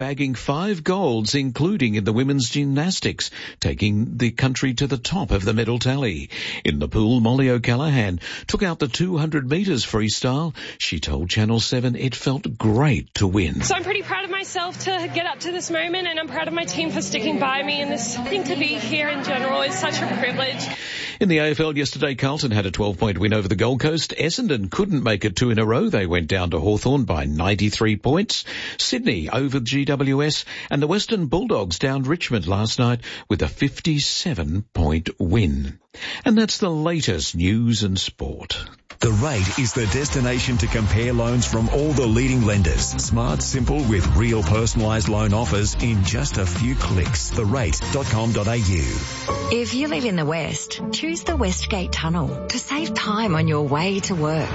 bagging 5 golds, including in the women's gymnastics, taking the country to the top of the medal tally. In the pool, Molly O'Callaghan took out the 200 metres freestyle. She told Channel 7 it felt great to win. So I'm pretty proud of myself to get up to this moment, and I'm proud of my team for sticking by me, and this thing to be here in general is such a privilege. In the AFL yesterday, Carlton had a 12-point win over the Gold Coast. Essendon couldn't make it 2 in a row. They went down to Hawthorn by 93 points. Sydney over GWS, and the Western Bulldogs downed Richmond last night with a 57-point win. And that's the latest news and sport. The Rate is the destination to compare loans from all the leading lenders. Smart, simple, with real personalised loan offers in just a few clicks. therate.com.au. If you live in the West, choose the Westgate Tunnel to save time on your way to work.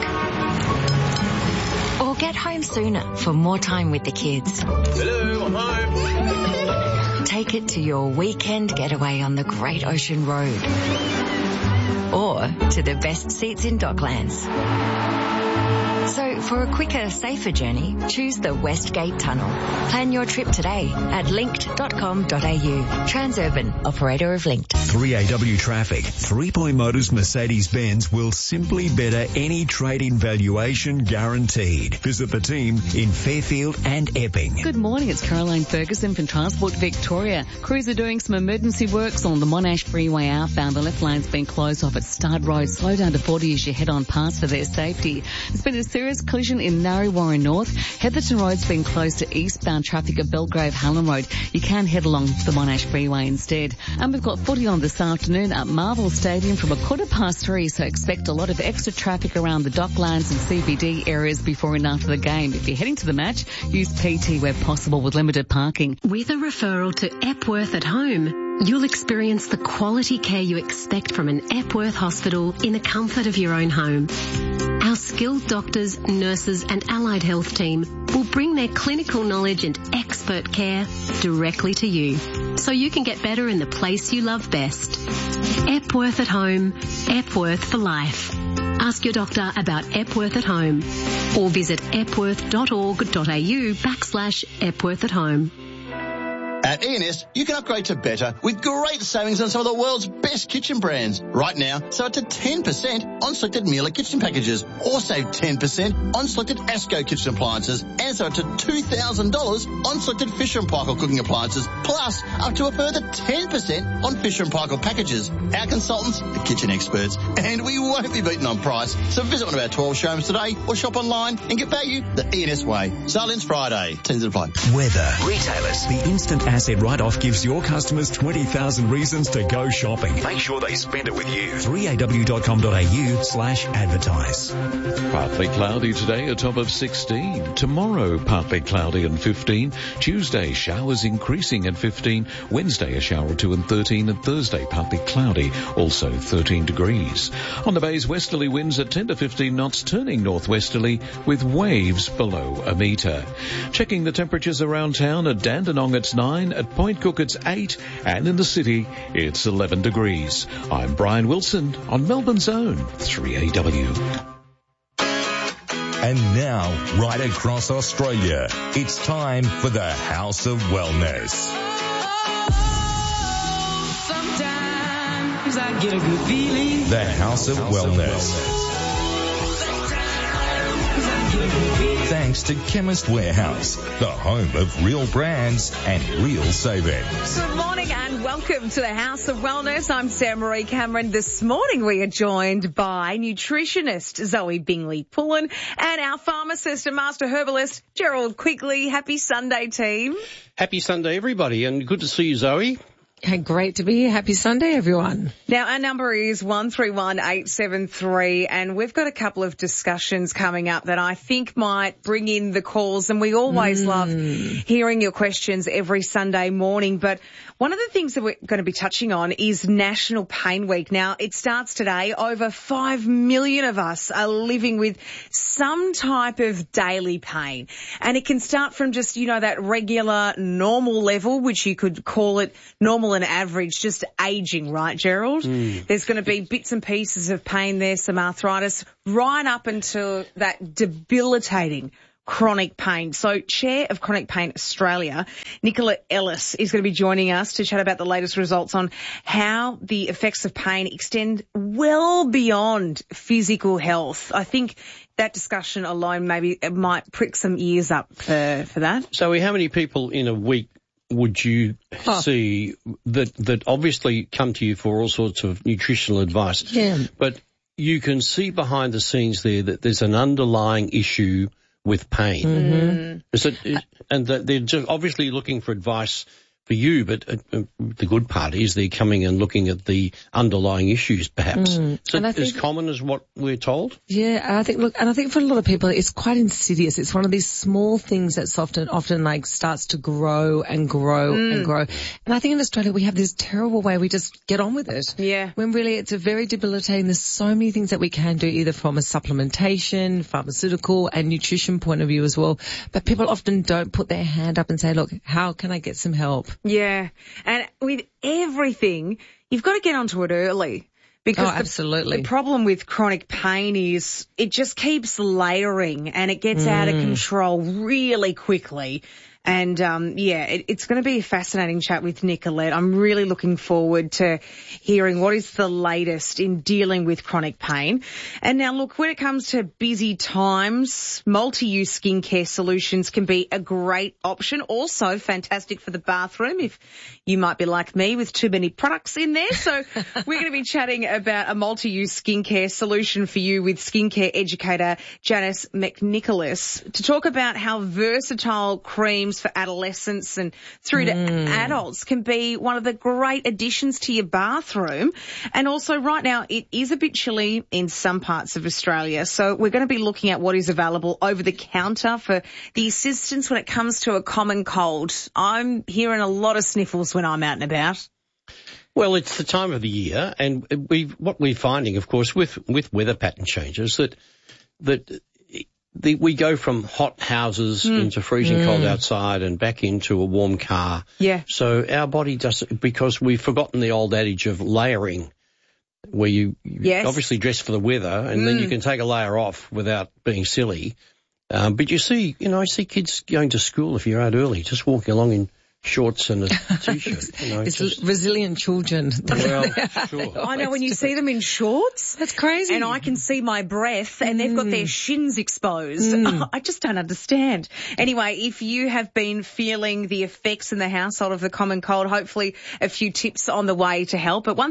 Or get home sooner for more time with the kids. Hello, I'm home. Take it to your weekend getaway on the Great Ocean Road. Or to the best seats in Docklands. So for a quicker, safer journey, choose the Westgate Tunnel. Plan your trip today at linked.com.au. Transurban, operator of Linked. 3AW Traffic. 3 Point Motors Mercedes-Benz will simply better any trade-in valuation guaranteed. Visit the team in Fairfield and Epping. Good morning, it's Caroline Ferguson from Transport Victoria. Crews are doing some emergency works on the Monash Freeway outbound. The left lane's been closed off at Stud Road. Slow down to 40 as you head on past for their safety. There's been a serious collision in Narre North. Heatherton Road's been closed to eastbound traffic at Belgrave Hallam Road. You can head along the Monash Freeway instead. And we've got footy on this afternoon at Marvel Stadium from 3:15, so expect a lot of extra traffic around the Docklands and CBD areas before and after the game. If you're heading to the match, use PT where possible with limited parking. With a referral to Epworth at Home, you'll experience the quality care you expect from an Epworth hospital in the comfort of your own home. Our skilled doctors, nurses and allied health team will bring their clinical knowledge and expert care directly to you, so you can get better in the place you love best. Epworth at Home, Epworth for life. Ask your doctor about Epworth at Home or visit epworth.org.au/Epworth at Home. At E&S, you can upgrade to better with great savings on some of the world's best kitchen brands. Right now, save up to 10% on selected Miele kitchen packages, or save 10% on selected Asco kitchen appliances, and save up to $2,000 on selected Fisher & Paykel cooking appliances, plus up to a further 10% on Fisher & Paykel packages. Our consultants are kitchen experts, and we won't be beaten on price. So visit one of our 12 showrooms today or shop online and get value the E&S way. Silence Friday. Terms apply. Weather. Retailers. The instant asset write-off gives your customers 20,000 reasons to go shopping. Make sure they spend it with you. 3aw.com.au/advertise. Partly cloudy today, a top of 16. Tomorrow, partly cloudy and 15. Tuesday, showers increasing at 15. Wednesday, a shower or two and 13. And Thursday, partly cloudy, also 13 degrees. On the bay's westerly winds at 10 to 15 knots, turning northwesterly with waves below a metre. Checking the temperatures around town, at Dandenong it's 9, at Point Cook it's 8, and in the city it's 11 degrees. I'm Brian Wilson on Melbourne's own 3AW. And now, right across Australia, it's time for the House of Wellness. Sometimes I get a good feeling. The House of Wellness. Thanks to Chemist Warehouse, the home of real brands and real savings. Good morning and welcome to the House of Wellness. I'm Sarah Marie Cameron. This morning we are joined by nutritionist Zoe Bingley-Pullen and our pharmacist and master herbalist Gerald Quigley. Happy Sunday, team. Happy Sunday, everybody, and good to see you, Zoe. Hey, great to be here. Happy Sunday, everyone. Now, our number is 131873, and we've got a couple of discussions coming up that I think might bring in the calls, and we always love hearing your questions every Sunday morning. But one of the things that we're going to be touching on is National Pain Week. Now, it starts today. Over 5 million of us are living with some type of daily pain, and it can start from just, that regular normal level, which you could call it normal and average, just aging, right, Gerald? There's going to be bits and pieces of pain there, some arthritis, right up until that debilitating chronic pain. So Chair of Chronic Pain Australia, Nicola Ellis, is going to be joining us to chat about the latest results on how the effects of pain extend well beyond physical health. I think that discussion alone maybe it might prick some ears up for that. So how many people in a week would you see that obviously come to you for all sorts of nutritional advice? Yeah. But you can see behind the scenes there that there's an underlying issue with pain. Mm-hmm. And that they're just obviously looking for advice for you, but the good part is they're coming and looking at the underlying issues, perhaps. So as common as what we're told? Yeah, I think for a lot of people it's quite insidious. It's one of these small things that's often like starts to grow and grow and grow. And I think in Australia we have this terrible way we just get on with it. Yeah. When really it's a very debilitating. There's so many things that we can do either from a supplementation, pharmaceutical and nutrition point of view as well. But people often don't put their hand up and say, look, how can I get some help? Yeah. And with everything, you've got to get onto it early. Because absolutely. The problem with chronic pain is it just keeps layering and it gets out of control really quickly. And, it's going to be a fascinating chat with Nicolette. I'm really looking forward to hearing what is the latest in dealing with chronic pain. And now, look, when it comes to busy times, multi-use skincare solutions can be a great option. Also fantastic for the bathroom if you might be like me with too many products in there. So we're going to be chatting about a multi-use skincare solution for you with skincare educator Janice McNicholas to talk about how versatile creams for adolescents and through to adults can be one of the great additions to your bathroom. And also right now it is a bit chilly in some parts of Australia. So we're going to be looking at what is available over the counter for the assistance when it comes to a common cold. I'm hearing a lot of sniffles when I'm out and about. Well, it's the time of the year, and what we're finding, of course, with weather pattern changes, that we go from hot houses into freezing cold outside and back into a warm car. Yeah. So our body doesn't, because we've forgotten the old adage of layering, where you obviously dress for the weather and then you can take a layer off without being silly. But I see kids going to school if you're out early, just walking along in shorts and a T-shirt. It's resilient children. Well, sure. I know when you see them in shorts. That's crazy. And I can see my breath and they've got their shins exposed. I just don't understand. Anyway, if you have been feeling the effects in the household of the common cold, hopefully a few tips on the way to help. But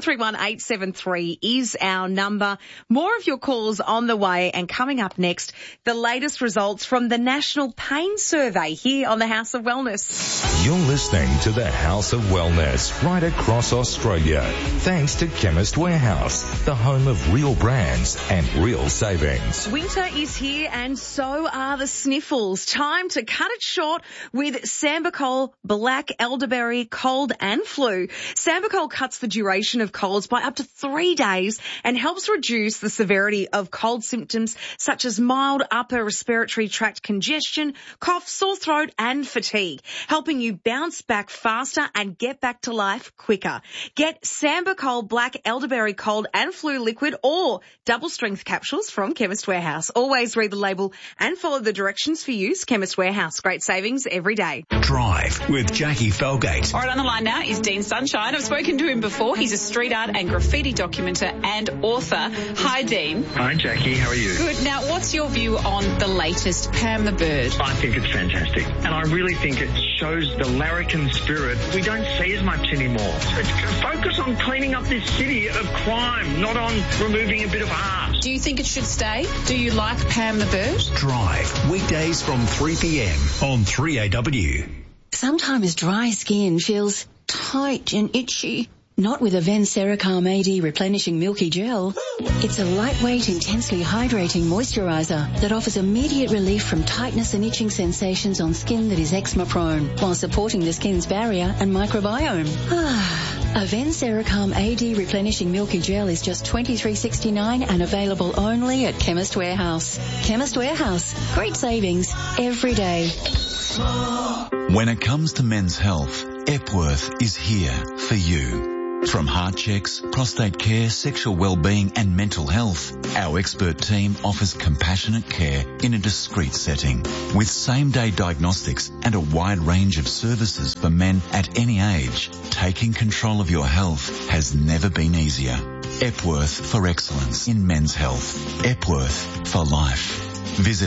131873 is our number. More of your calls on the way, and coming up next, the latest results from the National Pain Survey here on the House of Wellness. You're listening to the House of Wellness right across Australia. Thanks to Chemist Warehouse, the home of real brands and real savings. Winter is here and so are the sniffles. Time to cut it short with Sambucol Black Elderberry Cold and Flu. Sambucol cuts the duration of colds by up to 3 days and helps reduce the severity of cold symptoms such as mild upper respiratory tract congestion, cough, sore throat and fatigue, helping you bounce back faster and get back to life quicker. Get Sambucol Black Elderberry Cold and Flu Liquid or double strength capsules from Chemist Warehouse. Always read the label and follow the directions for use. Chemist Warehouse. Great savings every day. Drive with Jackie Felgate. All right, on the line now is Dean Sunshine. I've spoken to him before. He's a street art and graffiti documenter and author. Hi, Dean. Hi, Jackie. How are you? Good. Now, what's your view on the latest Pam the Bird? I think it's fantastic. And I really think it shows the larrikin spirit we don't see as much anymore. It's focus on cleaning up this city of crime, not on removing a bit of art. Do you think it should stay? Do you like Pam the Bird? Drive, weekdays from 3 p.m. on 3AW. Sometimes dry skin feels tight and itchy. Not with Avène Sericalm AD Replenishing Milky Gel. It's a lightweight, intensely hydrating moisturizer that offers immediate relief from tightness and itching sensations on skin that is eczema-prone, while supporting the skin's barrier and microbiome. Avène Sericalm AD Replenishing Milky Gel is just $23.69 and available only at Chemist Warehouse. Chemist Warehouse. Great savings every day. When it comes to men's health, Epworth is here for you. From heart checks, prostate care, sexual well-being and mental health, our expert team offers compassionate care in a discreet setting. With same-day diagnostics and a wide range of services for men at any age, taking control of your health has never been easier. Epworth for excellence in men's health. Epworth for life. Visit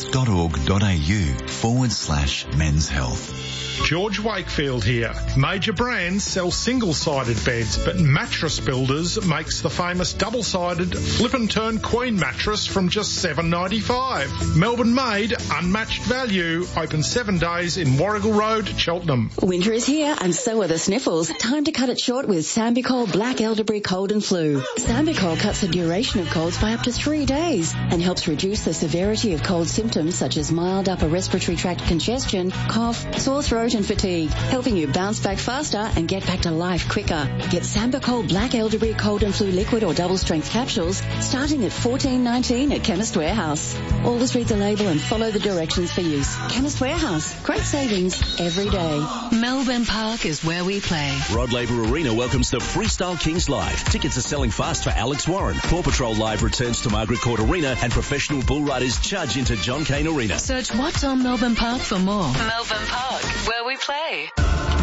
epworth.org.au/men's health. George Wakefield here. Major brands sell single-sided beds, but Mattress Builders makes the famous double-sided flip and turn queen mattress from just $7.95. Melbourne made, unmatched value. Open 7 days in Warrigal Road, Cheltenham. Winter is here and so are the sniffles. Time to cut it short with Sambicol Black Elderberry Cold and Flu. Sambicol cuts the duration of colds by up to 3 days and helps reduce the severity of cold symptoms such as mild upper respiratory tract congestion, cough, sore throat and fatigue, helping you bounce back faster and get back to life quicker. Get Sambicol Black Elderberry Cold and Flu Liquid or double strength capsules starting at $14.19 at Chemist Warehouse. Always read the label and follow the directions for use. Chemist Warehouse. Great savings every day. Melbourne Park is where we play. Rod Laver Arena welcomes the Freestyle Kings Live. Tickets are selling fast for Alex Warren. Paw Patrol Live returns to Margaret Court Arena and professional bull riders charge into John Cain Arena. Search What's on Melbourne Park for more. Melbourne Park, where we play.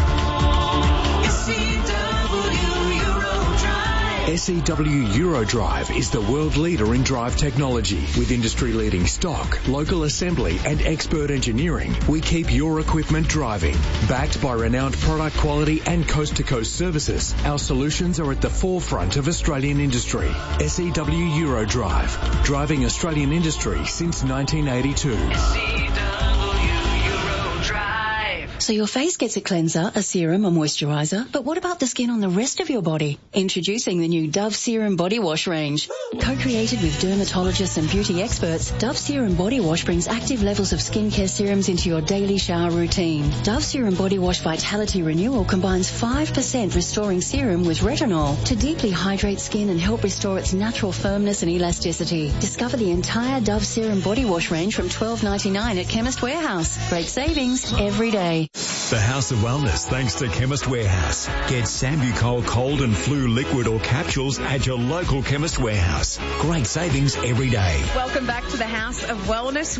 SEW Eurodrive is the world leader in drive technology. With industry-leading stock, local assembly and expert engineering, we keep your equipment driving. Backed by renowned product quality and coast-to-coast services, our solutions are at the forefront of Australian industry. SEW Eurodrive, driving Australian industry since 1982. So your face gets a cleanser, a serum, a moisturiser, but what about the skin on the rest of your body? Introducing the new Dove Serum Body Wash range. Co-created with dermatologists and beauty experts, Dove Serum Body Wash brings active levels of skincare serums into your daily shower routine. Dove Serum Body Wash Vitality Renewal combines 5% restoring serum with retinol to deeply hydrate skin and help restore its natural firmness and elasticity. Discover the entire Dove Serum Body Wash range from $12.99 at Chemist Warehouse. Great savings every day. The House of Wellness, thanks to Chemist Warehouse. Get Sambucol Cold and Flu Liquid or capsules at your local Chemist Warehouse. Great savings every day. Welcome back to the House of Wellness.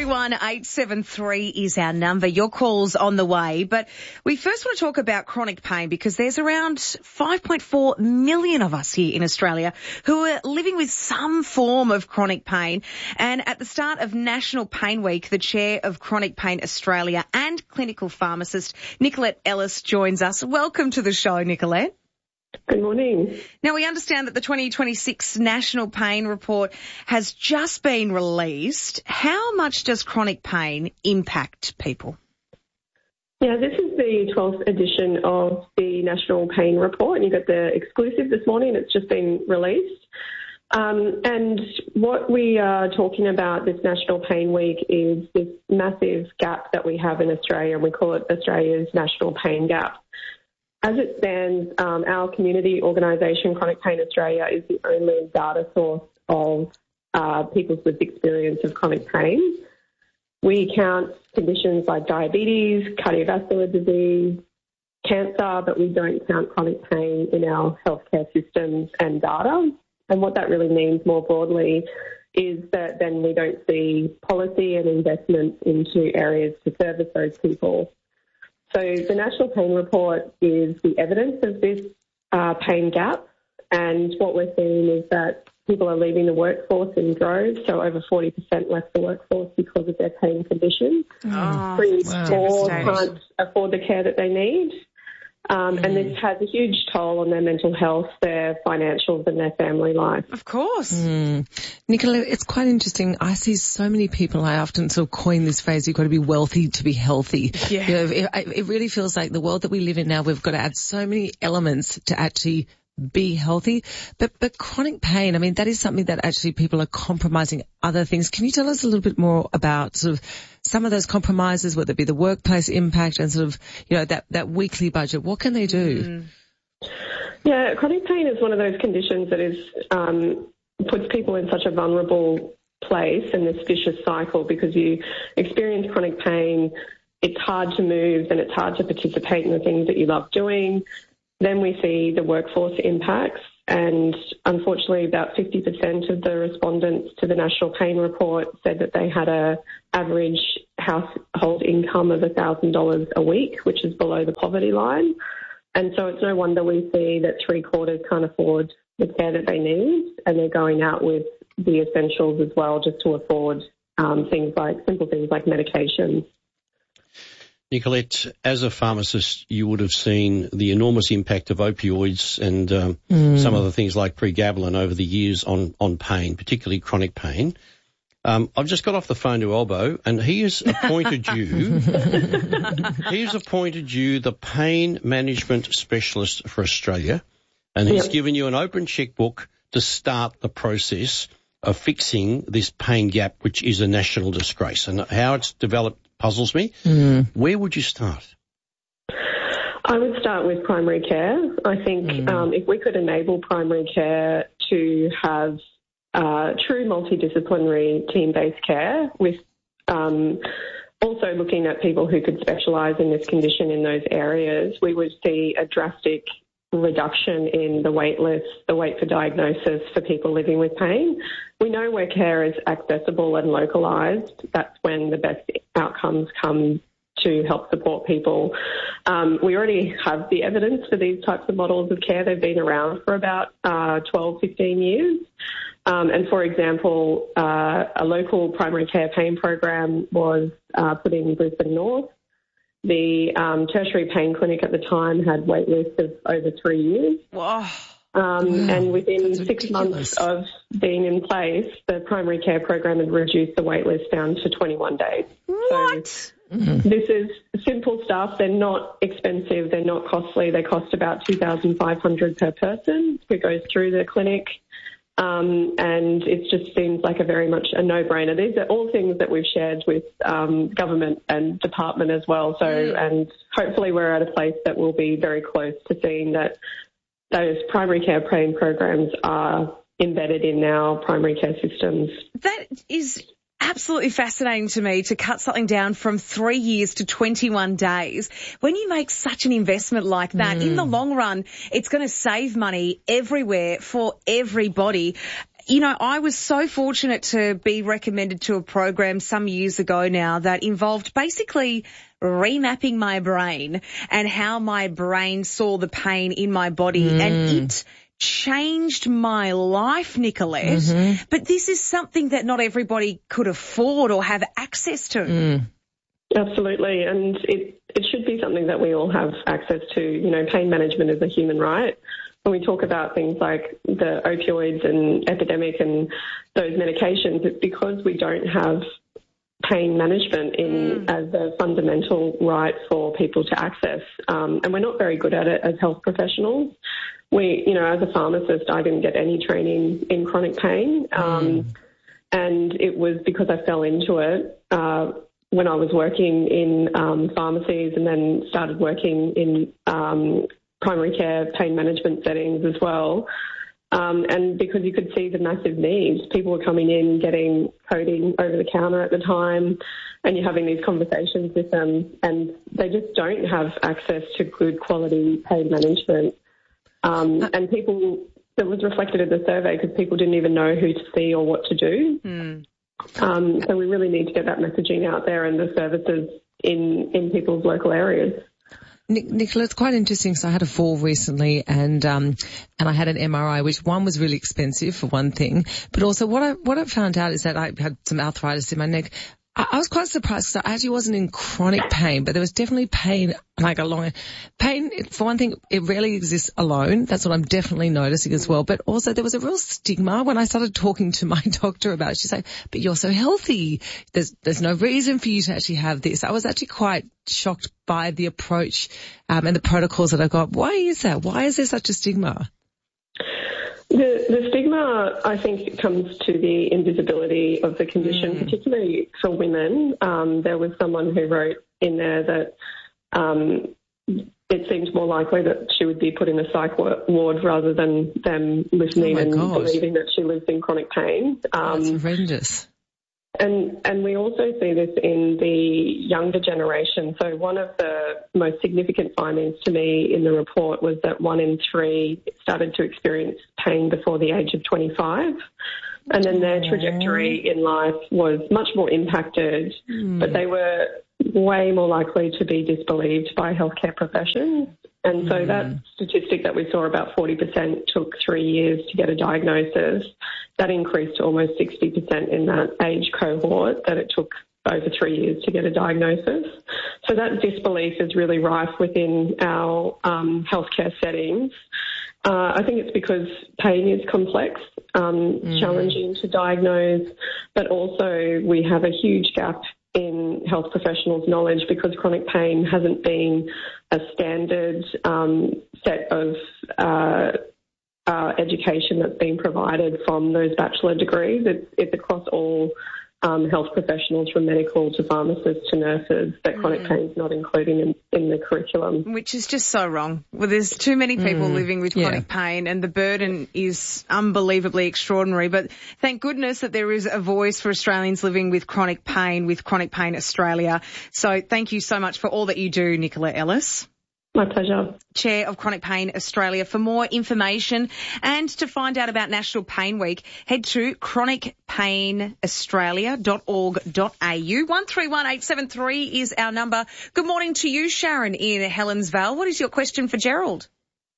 131873 is our number. Your call's on the way. But we first want to talk about chronic pain because there's around 5.4 million of us here in Australia who are living with some form of chronic pain. And at the start of National Pain Week, the chair of Chronic Pain Australia and clinical pharmacist Nicolette Ellis joins us. Welcome to the show, Nicolette. Good morning. Now, we understand that the 2026 National Pain Report has just been released. How much does chronic pain impact people? Yeah, this is the 12th edition of the National Pain Report, and you got the exclusive this morning. It's just been released. And what we are talking about this National Pain Week is this massive gap that we have in Australia, and we call it Australia's National Pain Gap. As it stands, our community organisation, Chronic Pain Australia, is the only data source of people's lived experience of chronic pain. We count conditions like diabetes, cardiovascular disease, cancer, but we don't count chronic pain in our healthcare systems and data. And what that really means more broadly is that then we don't see policy and investment into areas to service those people. So the National Pain Report is the evidence of this pain gap, and what we're seeing is that people are leaving the workforce in droves, so over 40% left the workforce because of their pain conditions. More can't afford the care that they need. And this has a huge toll on their mental health, their financials and their family life. Of course. Nicola, it's quite interesting. I see so many people, I often sort of coin this phrase, you've got to be wealthy to be healthy. Yeah. You know, it really feels like the world that we live in now, we've got to add so many elements to actually be healthy. But chronic pain, I mean, that is something that actually people are compromising other things. Can you tell us a little bit more about sort of some of those compromises, whether it be the workplace impact and sort of, you know, that weekly budget? What can they do? Yeah, chronic pain is one of those conditions that is puts people in such a vulnerable place in this vicious cycle because you experience chronic pain, it's hard to move and it's hard to participate in the things that you love doing. Then we see the workforce impacts, and unfortunately about 50% of the respondents to the National Pain Report said that they had an average household income of $1,000 a week, which is below the poverty line. And so it's no wonder we see that 3/4 can't afford the care that they need, and they're going out with the essentials as well just to afford simple things like medication. Nicolette, as a pharmacist, you would have seen the enormous impact of opioids and some other things like pregabalin over the years on pain, particularly chronic pain. I've just got off the phone to Albo, and he has appointed you. The pain management specialist for Australia, and he's given you an open checkbook to start the process of fixing this pain gap, which is a national disgrace. And how it's developed puzzles me. Where would you start? I would start with primary care. I think if we could enable primary care to have true multidisciplinary team-based care with also looking at people who could specialise in this condition in those areas, we would see a drastic reduction in the wait list, the wait for diagnosis for people living with pain. We know where care is accessible and localised, that's when the best outcomes come to help support people. We already have the evidence for these types of models of care. They've been around for about 12, 15 years. And for example, a local primary care pain program was put in Brisbane North. The tertiary pain clinic at the time had wait lists of over 3 years. Wow. And within 6 months of being in place, the primary care program had reduced the wait list down to 21 days. What? So this is simple stuff. They're not expensive. They're not costly. They cost about $2,500 per person who goes through the clinic. And it just seems like a very much a no-brainer. These are all things that we've shared with government and department as well. So, and hopefully we're at a place that will be very close to seeing that those primary care pain programs are embedded in our primary care systems. That is absolutely fascinating to me, to cut something down from 3 years to 21 days. When you make such an investment like that, in the long run, it's going to save money everywhere for everybody. You know, I was so fortunate to be recommended to a program some years ago now that involved basically remapping my brain and how my brain saw the pain in my body, and it changed my life, Nicolette. But this is something that not everybody could afford or have access to. Absolutely, and it should be something that we all have access to. You know, pain management is a human right. When we talk about things like the opioids and epidemic and those medications, it's because we don't have pain management in as a fundamental right for people to access. And we're not very good at it as health professionals. We, you know, as a pharmacist, I didn't get any training in chronic pain. And it was because I fell into it when I was working in pharmacies, and then started working in primary care pain management settings as well. And because you could see the massive needs, people were coming in getting codeine over the counter at the time, and you're having these conversations with them, and they just don't have access to good quality pain management. And people, that was reflected in the survey because people didn't even know who to see or what to do. So we really need to get that messaging out there and the services in people's local areas. Nicola, it's quite interesting. So I had a fall recently, and I had an MRI, which one was really expensive for one thing, but also what I found out is that I had some arthritis in my neck. I was quite surprised because I actually wasn't in chronic pain, but there was definitely pain, like pain. For one thing, it rarely exists alone. That's what I'm definitely noticing as well. But also there was a real stigma when I started talking to my doctor about it. She's like, but you're so healthy. There's no reason for you to actually have this. I was actually quite shocked by the approach, and the protocols that I got. Why is that? Why is there such a stigma? The stigma, I think, comes to the invisibility of the condition, particularly for women. There was someone who wrote in there that it seemed more likely that she would be put in a psych ward rather than them listening and believing that she lives in chronic pain. That's horrendous. And we also see this in the younger generation. So one of the most significant findings to me in the report was that 1 in 3 started to experience pain before the age of 25. And then their trajectory in life was much more impacted, but they were way more likely to be disbelieved by healthcare professions. And so that statistic that we saw, about 40% took 3 years to get a diagnosis, that increased to almost 60% in that age cohort, that it took over 3 years to get a diagnosis. So that disbelief is really rife within our healthcare settings. I think it's because pain is complex, challenging to diagnose, but also we have a huge gap in health professionals' knowledge because chronic pain hasn't been a standard set of education that's been provided from those bachelor degrees. It's across all health professionals, from medical to pharmacists to nurses, that chronic pain is not included in the curriculum. Which is just so wrong. Well, there's too many people living with chronic pain, and the burden is unbelievably extraordinary. But thank goodness that there is a voice for Australians living with Chronic Pain Australia. So thank you so much for all that you do, Nicola Ellis. My pleasure. Chair of Chronic Pain Australia. For more information and to find out about National Pain Week, head to chronicpainaustralia.org.au. 131873 is our number. Good morning to you, Sharon, in Helensvale. What is your question for Gerald?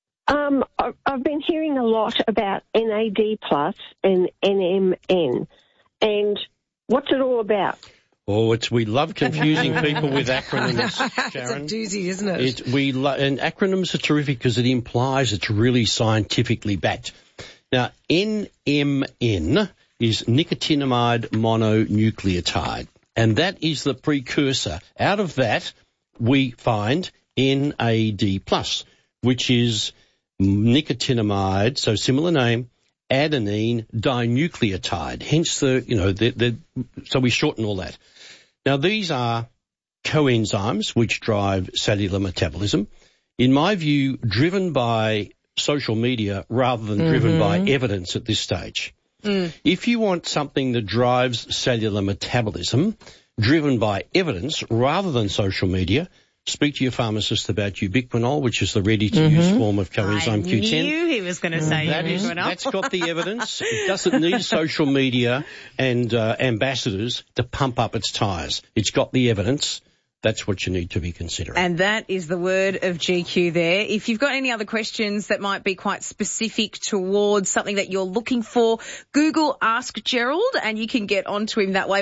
I've been hearing a lot about NAD plus and NMN. And what's it all about? Oh, we love confusing people with acronyms, Sharon. It's a doozy, isn't it? And acronyms are terrific because it implies it's really scientifically backed. Now, NMN is nicotinamide mononucleotide, and that is the precursor. Out of that, we find NAD+, which is nicotinamide, so similar name, adenine dinucleotide, hence so we shorten all that. Now, these are coenzymes which drive cellular metabolism, in my view, driven by social media rather than driven by evidence at this stage. If you want something that drives cellular metabolism, driven by evidence rather than social media, speak to your pharmacist about ubiquinol, which is the ready-to-use form of coenzyme Q10. I knew he was going to say ubiquinol. That's got the evidence. It doesn't need social media and ambassadors to pump up its tyres. It's got the evidence. That's what you need to be considering. And that is the word of GQ there. If you've got any other questions that might be quite specific towards something that you're looking for, Google Ask Gerald and you can get onto him that way.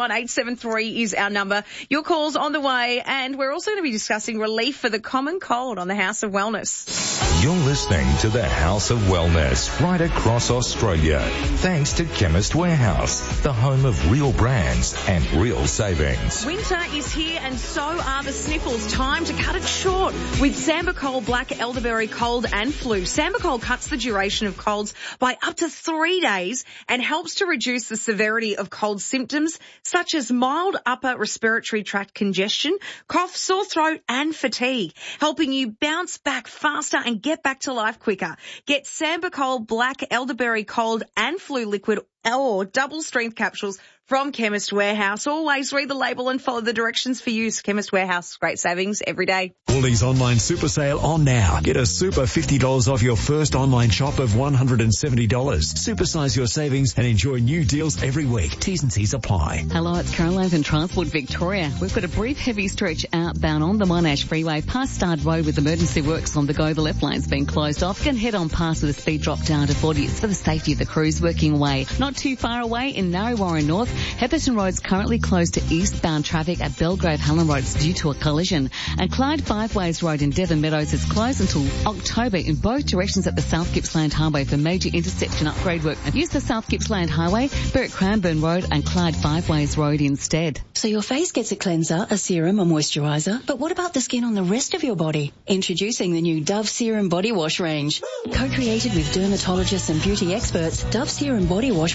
131873 is our number. Your call's on the way, and we're also going to be discussing relief for the common cold on the House of Wellness. You're listening to the House of Wellness right across Australia. Thanks to Chemist Warehouse, the home of real brands and real savings. Winter is here and so are the sniffles. Time to cut it short with Sambucol Black Elderberry Cold and Flu. Sambucol cuts the duration of colds by up to 3 days and helps to reduce the severity of cold symptoms such as mild upper respiratory tract congestion, cough, sore throat and fatigue, helping you bounce back faster and get back to life quicker. Get Sambucol Black Elderberry Cold and Flu liquid or double strength capsules from Chemist Warehouse. Always read the label and follow the directions for use. Chemist Warehouse, great savings every day. Aldi's online super sale on now. Get a super $50 off your first online shop of $170. Supersize your savings and enjoy new deals every week. T's and C's apply. Hello, it's Caroline from Transport Victoria. We've got a brief heavy stretch outbound on the Monash Freeway past Stard Road with emergency works on the go. The left line's been closed off. You can head on past with a speed drop down to 40. It's for the safety of the crews working away. Not too far away in Narre North, Hepperton Road's currently closed to eastbound traffic at Belgrave Helen Road due to a collision. And Clyde Five Ways Road in Devon Meadows is closed until October in both directions at the South Gippsland Highway for major intersection upgrade work. Use the South Gippsland Highway, Berwick Cranbourne Road and Clyde Five Ways Road instead. So your face gets a cleanser, a serum, a moisturiser, but what about the skin on the rest of your body? Introducing the new Dove Serum Body Wash range. Co-created with dermatologists and beauty experts, Dove Serum Body Wash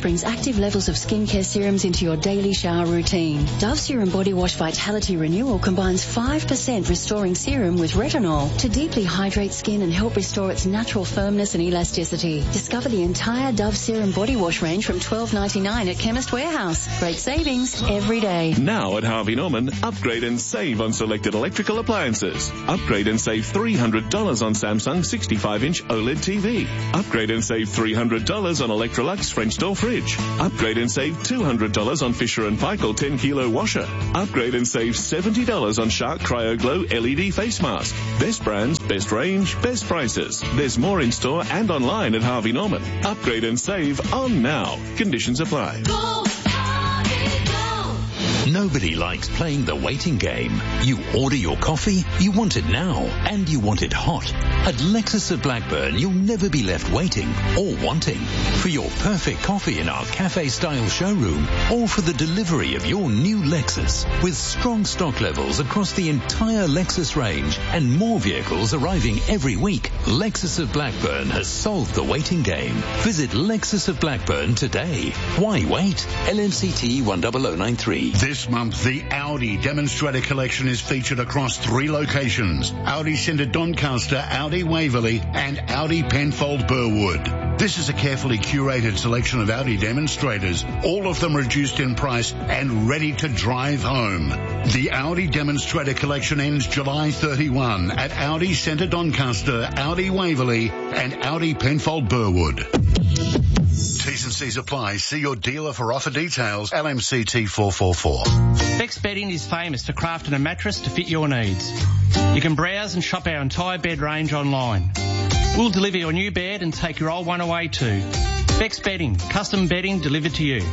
brings active levels of skincare serums into your daily shower routine. Dove Serum Body Wash Vitality Renewal combines 5% restoring serum with retinol to deeply hydrate skin and help restore its natural firmness and elasticity. Discover the entire Dove Serum Body Wash range from $12.99 at Chemist Warehouse. Great savings every day. Now at Harvey Norman, upgrade and save on selected electrical appliances. Upgrade and save $300 on Samsung 65-inch OLED TV. Upgrade and save $300 on Electrolux French door fridge. Upgrade and save $200 on Fisher & Paykel 10-kilo washer. Upgrade and save $70 on Shark Cryo Glow LED face mask. Best brands, best range, best prices. There's more in store and online at Harvey Norman. Upgrade and save on now. Conditions apply. Nobody likes playing the waiting game. You order your coffee, you want it now, and you want it hot. At Lexus of Blackburn, you'll never be left waiting or wanting for your perfect coffee in our cafe-style showroom or for the delivery of your new Lexus. With strong stock levels across the entire Lexus range and more vehicles arriving every week, Lexus of Blackburn has solved the waiting game. Visit Lexus of Blackburn today. Why wait? LMCT 10093. This month, the Audi Demonstrator Collection is featured across 3 locations: Audi Centre Doncaster, Audi Waverley and Audi Penfold Burwood. This is a carefully curated selection of Audi demonstrators, all of them reduced in price and ready to drive home. The Audi Demonstrator Collection ends July 31 at Audi Centre Doncaster, Audi Waverley and Audi Penfold Burwood. T's and C's apply. See your dealer for offer details. LMCT 444. Beck's Bedding is famous for crafting a mattress to fit your needs. You can browse and shop our entire bed range online. We'll deliver your new bed and take your old one away too. Beck's Bedding, custom bedding delivered to you.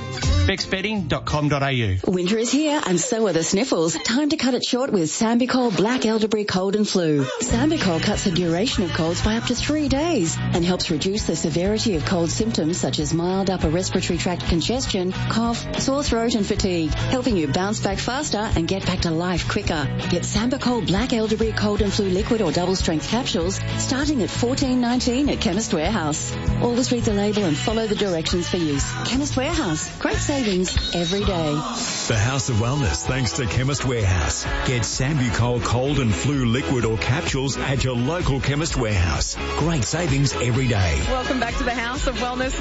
BecksBedding.com.au. Winter is here and so are the sniffles. Time to cut it short with Sambicol Black Elderberry Cold and Flu. Sambicol cuts the duration of colds by up to 3 days and helps reduce the severity of cold symptoms such as mild upper respiratory tract congestion, cough, sore throat and fatigue, helping you bounce back faster and get back to life quicker. Get Sambicol Black Elderberry Cold and Flu liquid or double strength capsules starting at $14.19 at Chemist Warehouse. Always read the label and follow the directions for use. Chemist Warehouse. Great savings every day. The House of Wellness, thanks to Chemist Warehouse. Get Sambucol Cold and Flu liquid or capsules at your local Chemist Warehouse. Great savings every day. Welcome back to the House of Wellness.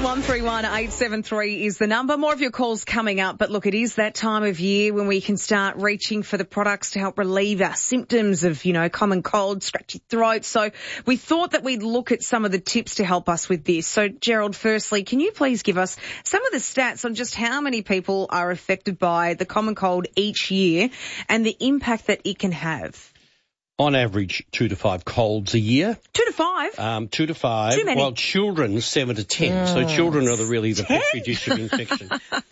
131873 is the number. More of your calls coming up, but look, it is that time of year when we can start reaching for the products to help relieve our symptoms of, common cold, scratchy throat. So we thought that we'd look at some of the tips to help us with this. So Gerald, firstly, can you please give us some of the stats on just how many people are affected by the common cold each year and the impact that it can have? On average, 2 to 5 colds a year. 2 to 5? 2 to 5. Too many. Well, children, 7 to 10. So children are really the petri dish of infection.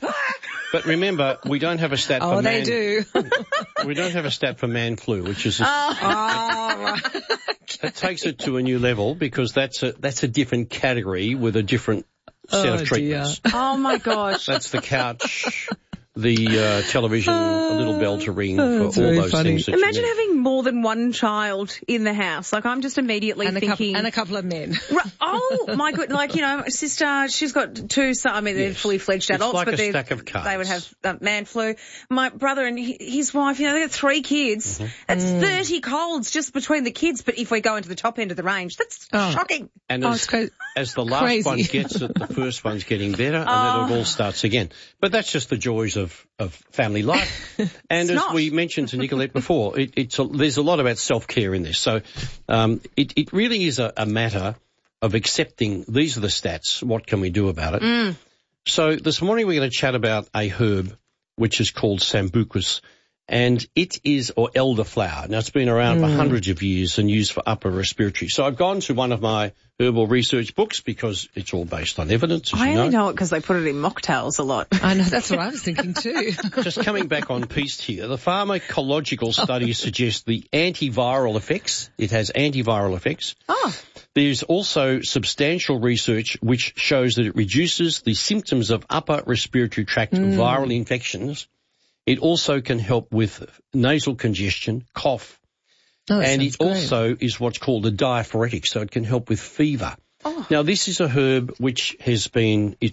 But remember, we don't have a stat for man. Oh, they do. We don't have a stat for man flu, which is right. That takes it to a new level because that's a different category with a different set of treatments. Dear. Oh my gosh. That's the couch, the television, a little bell to ring for all those things. That Imagine having more than one child in the house. Like, I'm just immediately thinking... And a couple of men. Oh, my God. Like, my sister, she's got 2 sons. I mean, they're fully fledged adults. It's like but a stack of cards. They would have man flu. My brother and his wife, they got 3 kids. Mm-hmm. That's 30 colds just between the kids. But if we go into the top end of the range, that's shocking. And as the last one gets it, the first one's getting better, and then it all starts again. But that's just the joys of family life. And as we mentioned to Nicolette before, there's a lot about self-care in this. So it really is a matter of accepting these are the stats. What can we do about it? So this morning we're going to chat about a herb which is called Sambucus. And it is, or elderflower. Now, it's been around for hundreds of years and used for upper respiratory. So I've gone to one of my herbal research books because it's all based on evidence, as I you know. only know it because they put it in mocktails a lot. I know, that's what I was thinking too. Just coming back on piste here, the pharmacological studies suggest the antiviral effects. It has antiviral effects. There's also substantial research which shows that it reduces the symptoms of upper respiratory tract viral infections. It also can help with nasal congestion, cough, and it also is what's called a diaphoretic, so it can help with fever. Now, this is a herb which has been, it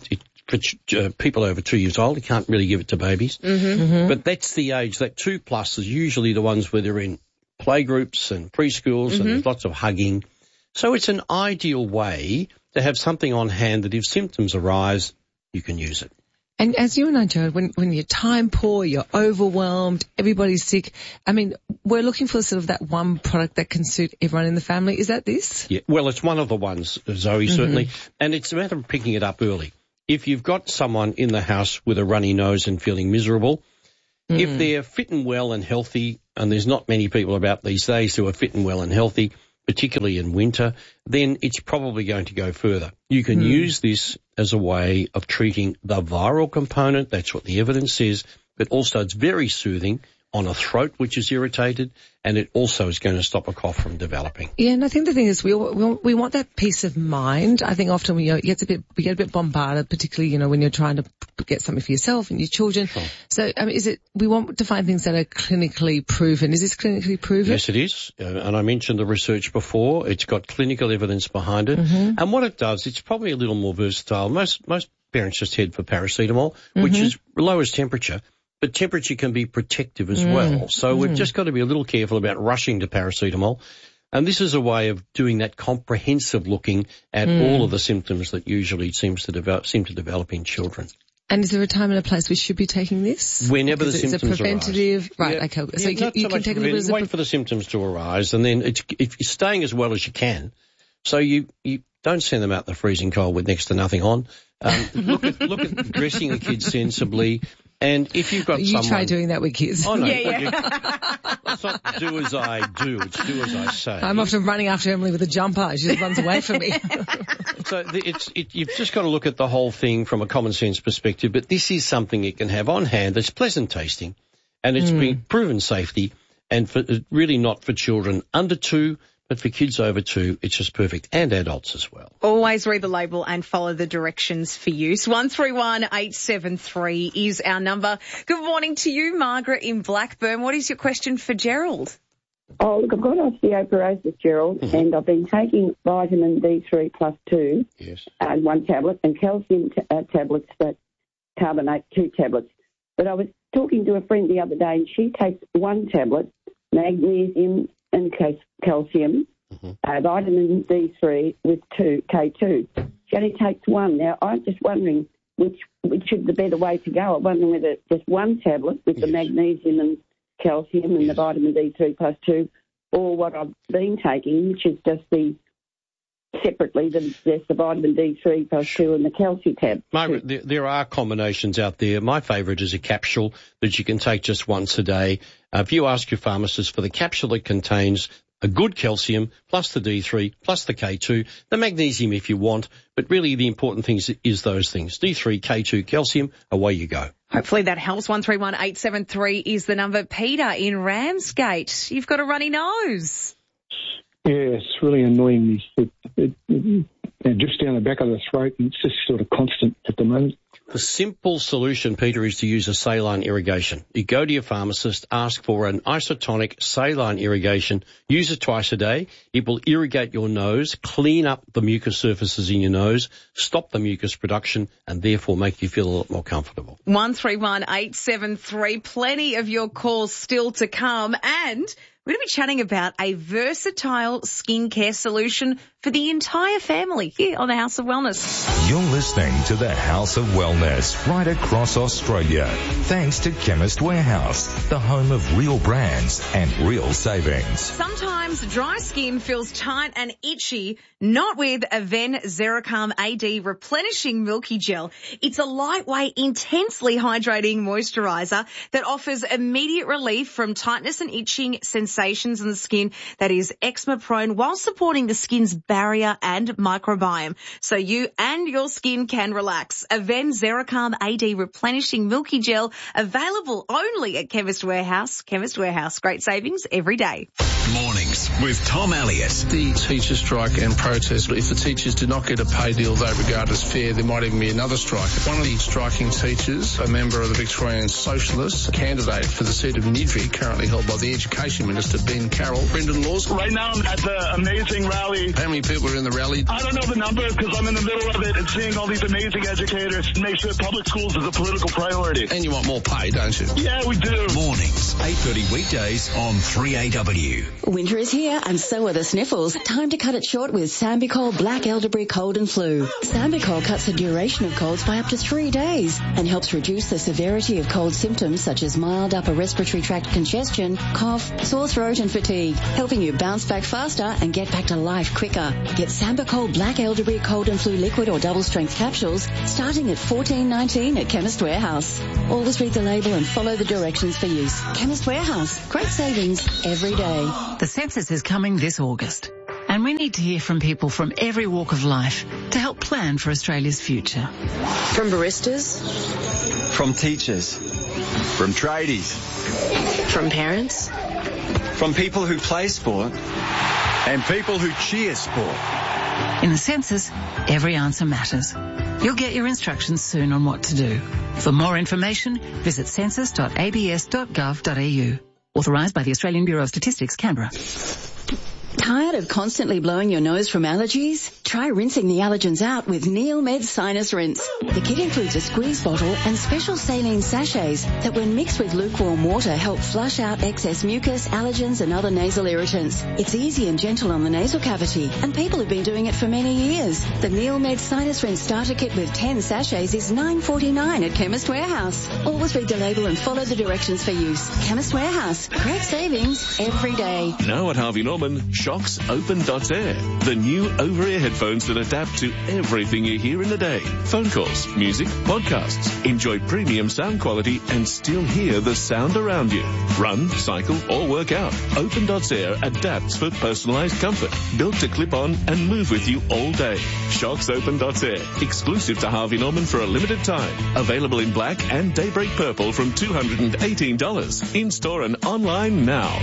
for people over 2 years old. You can't really give it to babies. But that's the age, that 2+ is usually the ones where they're in playgroups and preschools and there's lots of hugging. So it's an ideal way to have something on hand that if symptoms arise, you can use it. And as you and I, Joe, when you're time poor, you're overwhelmed, everybody's sick, I mean, we're looking for sort of that one product that can suit everyone in the family. Is that this? Yeah, well, it's one of the ones, Zoe, certainly. And it's a matter of picking it up early. If you've got someone in the house with a runny nose and feeling miserable, if they're fit and well and healthy, and there's not many people about these days who are fit and well and healthy, particularly in winter, then it's probably going to go further. You can use this as a way of treating the viral component. That's what the evidence says. But also it's very soothing on a throat which is irritated, and it also is going to stop a cough from developing. Yeah, and I think the thing is we want that peace of mind. I think often we get a bit bombarded, particularly, when you're trying to get something for yourself and your children. Sure. So, I mean, we want to find things that are clinically proven. Is this clinically proven? Yes, it is. And I mentioned the research before. It's got clinical evidence behind it. And what it does, it's probably a little more versatile. Most parents just head for paracetamol, which is lowers temperature. But temperature can be protective as well. So we've just got to be a little careful about rushing to paracetamol. And this is a way of doing that comprehensive looking at all of the symptoms that usually seem to develop in children. And is there a time and a place we should be taking this? Whenever the symptoms arise. It's a preventative, right? Yeah. Okay. So you can take a little bit. Wait for the symptoms to arise, and then if you're staying as well as you can, so you don't send them out in the freezing cold with next to nothing on. Look at dressing the kids sensibly. And if you've got someone... You try doing that with kids. Oh, no. Let's not do as I do. It's do as I say. I'm often running after Emily with a jumper. She just runs away from me. So you've just got to look at the whole thing from a common sense perspective. But this is something you can have on hand that's pleasant tasting. And it's been proven safety. And really not for children under 2. But for kids over 2, it's just perfect, and adults as well. Always read the label and follow the directions for use. 131873 is our number. Good morning to you, Margaret in Blackburn. What is your question for Gerald? Oh, look, I've got osteoporosis, Gerald, and I've been taking vitamin D3 plus 2, and 1 tablet, and calcium tablets that carbonate, 2 tablets. But I was talking to a friend the other day, and she takes 1 tablet, magnesium and calcium, vitamin D3 with K2. She only takes 1. Now, I'm just wondering which is the better way to go. I'm wondering whether just 1 tablet with the magnesium and calcium and the vitamin D3 plus 2, or what I've been taking, which is just separately, there's the vitamin D3 plus 2 and the calcium tab. Margaret, there are combinations out there. My favourite is a capsule that you can take just once a day. If you ask your pharmacist for the capsule that contains a good calcium plus the D3 plus the K2, the magnesium if you want, but really the important thing is those things. D3, K2, calcium, away you go. Hopefully that helps. 131873 is the number. Peter in Ramsgate, you've got a runny nose. Yeah, it's really annoying me. It drifts down the back of the throat, and it's just sort of constant at the moment. The simple solution, Peter, is to use a saline irrigation. You go to your pharmacist, ask for an isotonic saline irrigation, use it twice a day. It will irrigate your nose, clean up the mucus surfaces in your nose, stop the mucus production, and therefore make you feel a lot more comfortable. 131873, plenty of your calls still to come, and we're going to be chatting about a versatile skincare solution for the entire family here on the House of Wellness. You're listening to the House of Wellness right across Australia. Thanks to Chemist Warehouse, the home of real brands and real savings. Sometimes dry skin feels tight and itchy, not with Aven Zeracalm AD Replenishing Milky Gel. It's a lightweight, intensely hydrating moisturiser that offers immediate relief from tightness and itching sensations in the skin that is eczema prone while supporting the skin's barrier and microbiome, so you and your skin can relax. Aven Zeracalm AD Replenishing Milky Gel, available only at Chemist Warehouse. Chemist Warehouse, great savings every day. Mornings with Tom Elliott. The teacher strike and protest, if the teachers do not get a pay deal they regard as fair, there might even be another strike. One of the striking teachers, a member of the Victorian Socialists, candidate for the seat of Nidri, currently held by the Education Minister, us to Ben Carroll. Brendan Laws. Right now I'm at the amazing rally. How many people are in the rally? I don't know the number because I'm in the middle of it and seeing all these amazing educators make sure public schools is a political priority. And you want more pay, don't you? Yeah, we do. Mornings, 8:30 weekdays on 3AW. Winter is here and so are the sniffles. Time to cut it short with Sambicol Black Elderberry Cold and Flu. Sambicol cuts the duration of colds by up to 3 days and helps reduce the severity of cold symptoms such as mild upper respiratory tract congestion, cough, sore throat and fatigue, helping you bounce back faster and get back to life quicker. Get Sambicol Black Elderberry Cold and Flu liquid or double strength capsules starting at $14.19 at Chemist Warehouse. Always read the label and follow the directions for use. Chemist Warehouse. Great savings every day. The census is coming this August, and we need to hear from people from every walk of life to help plan for Australia's future. From baristas, from teachers, from tradies, from parents, from people who play sport, and people who cheer sport. In the census, every answer matters. You'll get your instructions soon on what to do. For more information, visit census.abs.gov.au. Authorised by the Australian Bureau of Statistics, Canberra. Tired of constantly blowing your nose from allergies? Try rinsing the allergens out with Neilmed Sinus Rinse. The kit includes a squeeze bottle and special saline sachets that when mixed with lukewarm water help flush out excess mucus, allergens and other nasal irritants. It's easy and gentle on the nasal cavity and people have been doing it for many years. The Neilmed Sinus Rinse starter kit with 10 sachets is $9.49 at Chemist Warehouse. Always read the label and follow the directions for use. Chemist Warehouse. Great savings every day. Now at Harvey Norman, Shocks Open.air, the new over-ear headphones that adapt to everything you hear in the day. Phone calls, music, podcasts. Enjoy premium sound quality and still hear the sound around you. Run, cycle, or work out. Open.air adapts for personalized comfort, built to clip on and move with you all day. Shocks Open.air, exclusive to Harvey Norman for a limited time. Available in black and daybreak purple from $218. In-store and online now.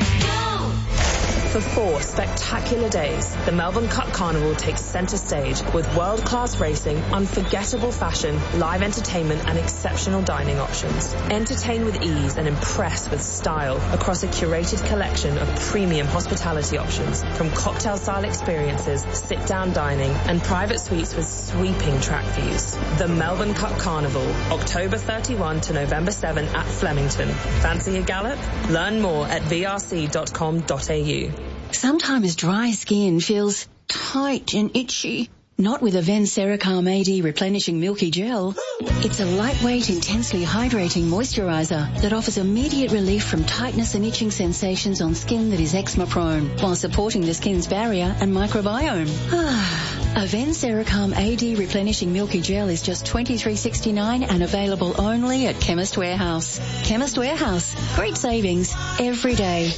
For 4 spectacular days, the Melbourne Cup Carnival takes centre stage with world-class racing, unforgettable fashion, live entertainment and exceptional dining options. Entertain with ease and impress with style across a curated collection of premium hospitality options, from cocktail-style experiences, sit-down dining and private suites with sweeping track views. The Melbourne Cup Carnival, October 31 to November 7 at Flemington. Fancy a gallop? Learn more at vrc.com.au. Sometimes dry skin feels tight and itchy. Not with Aven Sericalm AD Replenishing Milky Gel. It's a lightweight, intensely hydrating moisturiser that offers immediate relief from tightness and itching sensations on skin that is eczema-prone, while supporting the skin's barrier and microbiome. Aven Sericalm AD Replenishing Milky Gel is just $23.69 and available only at Chemist Warehouse. Chemist Warehouse. Great savings every day.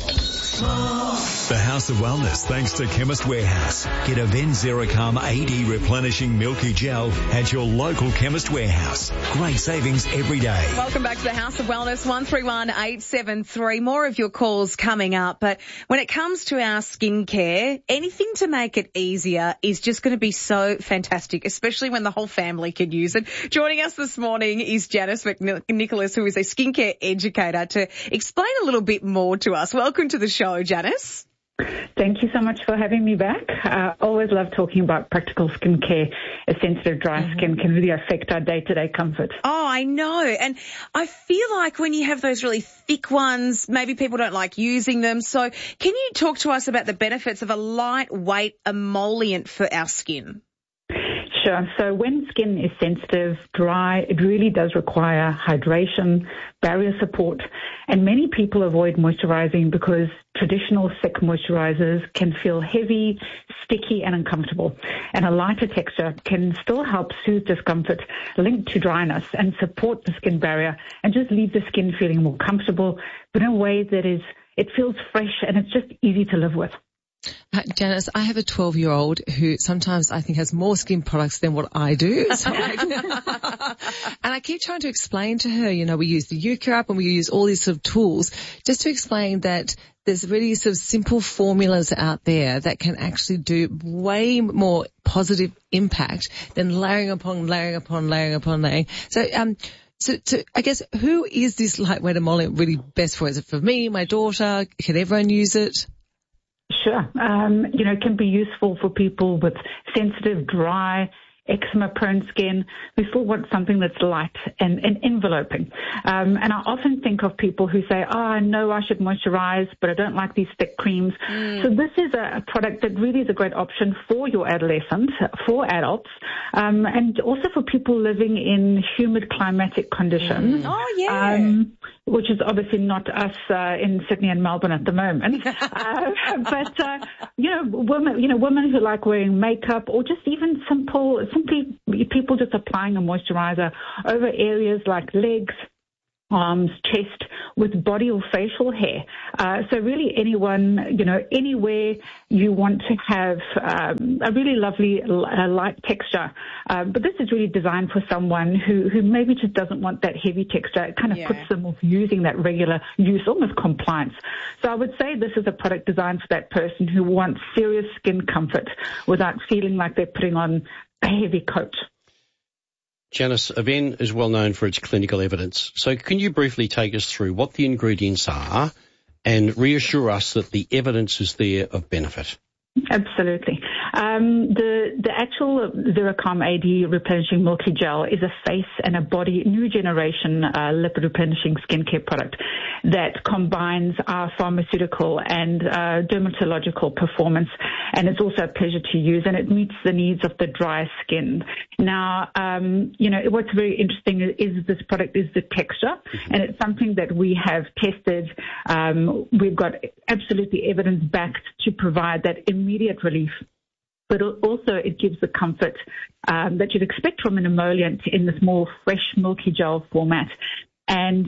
The House of Wellness, thanks to Chemist Warehouse. Get Aven Sericalm AD Replenishing Milky Gel at your local Chemist Warehouse. Great savings every day. Welcome back to the House of Wellness, 131873. More of your calls coming up. But when it comes to our skincare, anything to make it easier is just going to be so fantastic, especially when the whole family can use it. Joining us this morning is Janice McNicholas, who is a skincare educator, to explain a little bit more to us. Welcome to the show, Janice. Thank you so much for having me back. Always love talking about practical skincare. A sensitive, dry skin can really affect our day-to-day comfort. Oh, I know. And I feel like when you have those really thick ones, maybe people don't like using them. So can you talk to us about the benefits of a lightweight emollient for our skin? Sure. So when skin is sensitive, dry, it really does require hydration, barrier support, and many people avoid moisturizing because traditional thick moisturizers can feel heavy, sticky, and uncomfortable. And a lighter texture can still help soothe discomfort linked to dryness and support the skin barrier and just leave the skin feeling more comfortable, but in a way that it feels fresh and it's just easy to live with. Janice, I have a 12-year-old who sometimes I think has more skin products than what I do. So and I keep trying to explain to her, we use the Yucca app and we use all these sort of tools just to explain that there's really sort of simple formulas out there that can actually do way more positive impact than layering upon layering. So, So I guess, who is this lightweight emollient really best for? Is it for me, my daughter? Can everyone use it? Sure. It can be useful for people with sensitive, dry, eczema-prone skin. We still want something that's light and enveloping. And I often think of people who say, I know I should moisturize, but I don't like these thick creams. So this is a product that really is a great option for your adolescent, for adults, and also for people living in humid climatic conditions. Oh, yeah. Which is obviously not us in Sydney and Melbourne at the moment. Women who like wearing makeup, or just even simply people just applying a moisturizer over areas like legs, arms, chest, with body or facial hair. So really anyone, anywhere you want to have a really lovely light texture. But this is really designed for someone who maybe just doesn't want that heavy texture. It kind of puts them off using that regular use, almost compliance. So I would say this is a product designed for that person who wants serious skin comfort without feeling like they're putting on a heavy coat. Janice, Aven is well known for its clinical evidence. So can you briefly take us through what the ingredients are and reassure us that the evidence is there of benefit? Absolutely. The actual Xerocalm AD replenishing milky gel is a face and a body new generation lipid replenishing skincare product that combines our pharmaceutical and dermatological performance, and it's also a pleasure to use, and it meets the needs of the dry skin. Now, what's very interesting is this product is the texture, and it's something that we have tested. We've got absolutely evidence-backed to provide that immediate relief, but also it gives the comfort that you'd expect from an emollient in this more fresh, milky gel format. And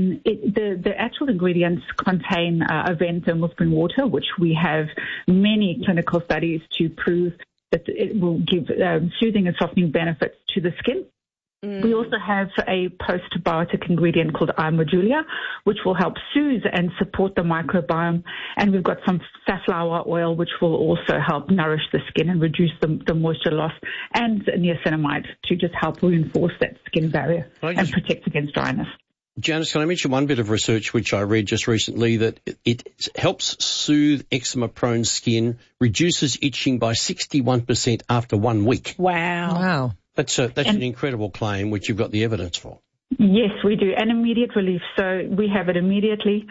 the actual ingredients contain Aven thermal spring water, which we have many clinical studies to prove that it will give soothing and softening benefits to the skin. We also have a postbiotic ingredient called I-Modulia, which will help soothe and support the microbiome. And we've got some safflower oil, which will also help nourish the skin and reduce the moisture loss, and niacinamide to just help reinforce that skin barrier and protect against dryness. Janice, can I mention one bit of research which I read just recently, that it helps soothe eczema-prone skin, reduces itching by 61% after 1 week. Wow. That's an incredible claim, which you've got the evidence for. Yes, we do. And immediate relief. So we have it immediately,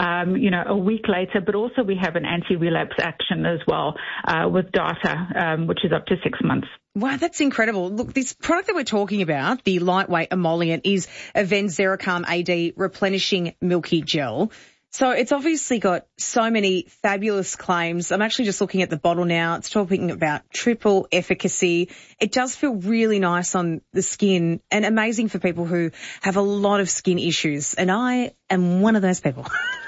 a week later, but also we have an anti-relapse action as well, with data, which is up to 6 months. Wow, that's incredible. Look, this product that we're talking about, the lightweight emollient, is Aven Xerocalm AD replenishing milky gel. So it's obviously got so many fabulous claims. I'm actually just looking at the bottle now. It's talking about triple efficacy. It does feel really nice on the skin and amazing for people who have a lot of skin issues. And I am one of those people.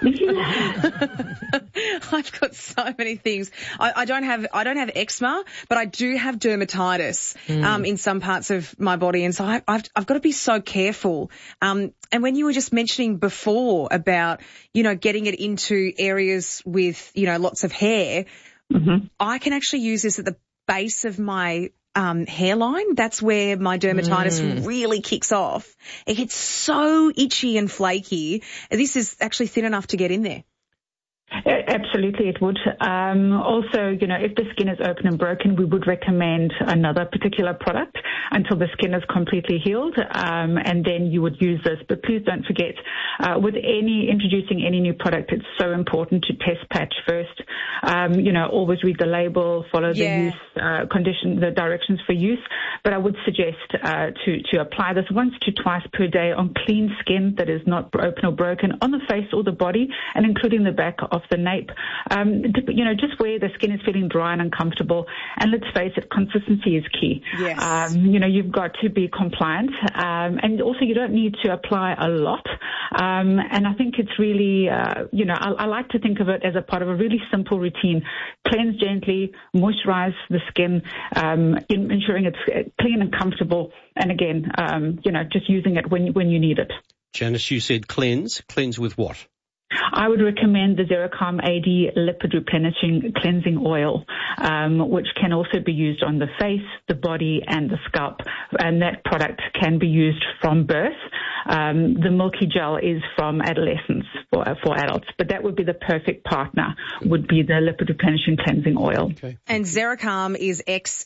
I've got so many things. I don't have eczema, but I do have dermatitis in some parts of my body, and so I've got to be so careful. And when you were just mentioning before about getting it into areas with lots of hair, I can actually use this at the base of my hairline. That's where my dermatitis really kicks off. It gets so itchy and flaky. This is actually thin enough to get in there. Absolutely, it would. Also, if the skin is open and broken, we would recommend another particular product until the skin is completely healed, and then you would use this. But please don't forget, with introducing any new product, it's so important to test patch first. Always read the label, follow the use the directions for use. But I would suggest to apply this once to twice per day on clean skin that is not open or broken, on the face or the body, and including the back of the nape. Just where the skin is feeling dry and uncomfortable. And let's face it, consistency is key. Yes. You've got to be compliant, and also you don't need to apply a lot. And I think it's really, I like to think of it as a part of a really simple routine. Cleanse gently, moisturize the skin, ensuring it's clean and comfortable. And again, just using it when you need it. Janice, you said cleanse. Cleanse with what? I would recommend the Xerocalm AD Lipid Replenishing Cleansing Oil, which can also be used on the face, the body, and the scalp. And that product can be used from birth. The Milky Gel is from adolescence for adults, but that would be the perfect partner, would be the Lipid Replenishing Cleansing Oil. Okay. And Xerocalm is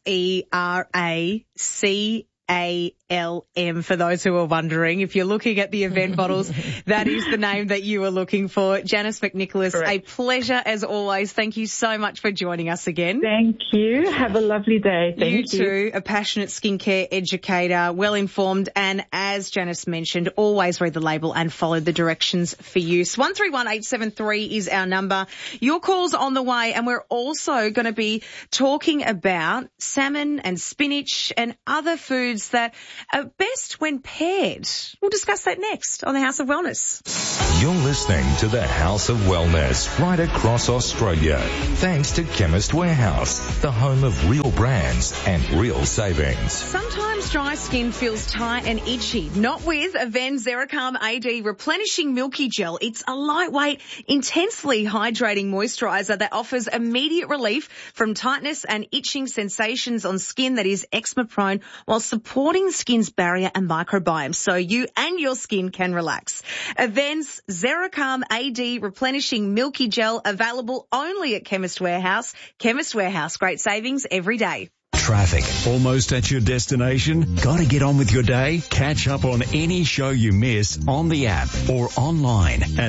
XERACALM for those who are wondering. If you're looking at the event bottles, that is the name that you were looking for. Janice McNicholas, correct. A pleasure as always. Thank you so much for joining us again. Thank you. Have a lovely day. Thank you. You too, a passionate skincare educator, well informed, and as Janice mentioned, always read the label and follow the directions for use. 131873 is our number. Your call's on the way, and we're also going to be talking about salmon and spinach and other foods that are best when paired. We'll discuss that next on the House of Wellness. You're listening to the House of Wellness right across Australia. Thanks to Chemist Warehouse, the home of real brands and real savings. Sometimes dry skin feels tight and itchy. Not with Aven Xerocalm AD Replenishing Milky Gel. It's a lightweight, intensely hydrating moisturiser that offers immediate relief from tightness and itching sensations on skin that is eczema prone, while supporting the skin's barrier and microbiome so you and your skin can relax. Aven's Xerocalm AD Replenishing Milky Gel, available only at Chemist Warehouse. Chemist Warehouse, great savings every day. Traffic. Almost at your destination? Gotta get on with your day? Catch up on any show you miss on the app or online at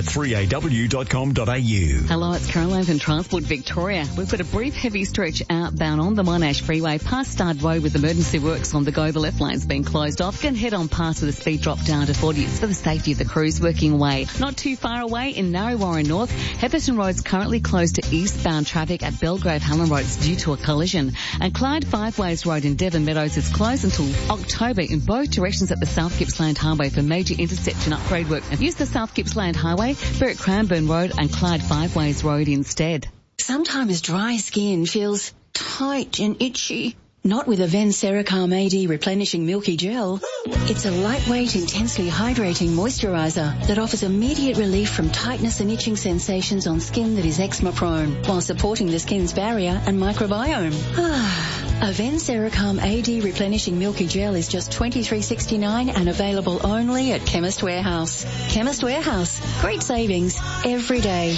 3aw.com.au. Hello, it's Caroline from Transport Victoria. We've got a brief heavy stretch outbound on the Monash Freeway past Stard Road with emergency works on the go. The left lane's been closed off. Can head on past with a speed drop down to 40. It's for the safety of the crews working away. Not too far away in Narre Warren North, Hepperton Road's currently closed to eastbound traffic at Belgrave Helen Roads due to a collision. And Clyde Five Ways Road in Devon Meadows is closed until October in both directions at the South Gippsland Highway for major intersection upgrade work. And use the South Gippsland Highway, Berwick Cranbourne Road and Clyde Five Ways Road instead. Sometimes dry skin feels tight and itchy. Not with Aven Xerocalm AD Replenishing Milky Gel. It's a lightweight, intensely hydrating moisturiser that offers immediate relief from tightness and itching sensations on skin that is eczema prone, while supporting the skin's barrier and microbiome. Aven Xerocalm AD Replenishing Milky Gel is just $23.69 and available only at Chemist Warehouse. Chemist Warehouse, great savings every day.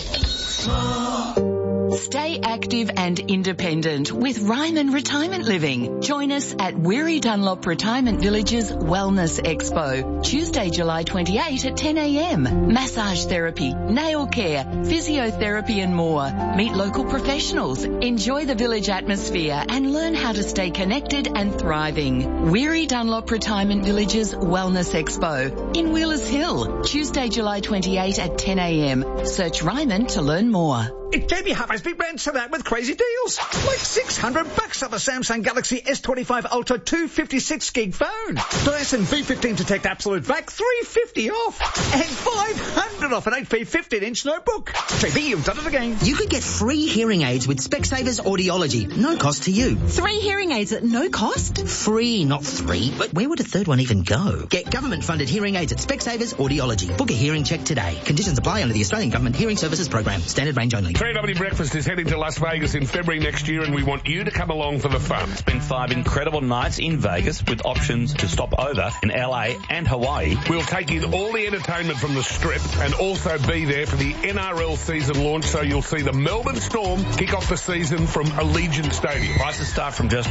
Stay active and independent with Ryman Retirement Living. Join us at Weary Dunlop Retirement Village's Wellness Expo, Tuesday, July 28 at 10 a.m. Massage therapy, nail care, physiotherapy and more. Meet local professionals, enjoy the village atmosphere and learn how to stay connected and thriving. Weary Dunlop Retirement Village's Wellness Expo in Wheelers Hill, Tuesday, July 28 at 10 a.m. Search Ryman to learn more. It's Jamie Harper's big brand set out with crazy deals. Like $600 off a Samsung Galaxy S25 Ultra 256 gig phone. Dyson V15 Detect Absolute back, $350 off. And $500 off an HP 15-inch notebook. JB, you've done it again. You could get free hearing aids with Specsavers Audiology. No cost to you. 3 hearing aids at no cost? Free, not 3. But where would a third one even go? Get government-funded hearing aids at Specsavers Audiology. Book a hearing check today. Conditions apply under the Australian Government Hearing Services Program. Standard range only. 3AW Breakfast is heading to Las Vegas in February next year, and we want you to come along for the fun. Spend 5 incredible nights in Vegas with options to stop over in LA and Hawaii. We'll take in all the entertainment from the Strip and also be there for the NRL season launch, so you'll see the Melbourne Storm kick off the season from Allegiant Stadium. Prices start from just